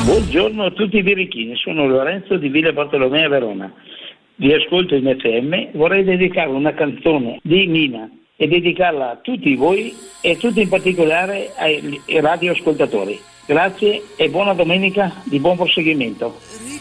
Buongiorno a tutti i birichini, sono Lorenzo di Villa Bartolomeo a Verona. Vi ascolto in FM, vorrei dedicare una canzone di Nina e dedicarla a tutti voi e tutti in particolare ai radioascoltatori. Grazie e buona domenica, di buon proseguimento.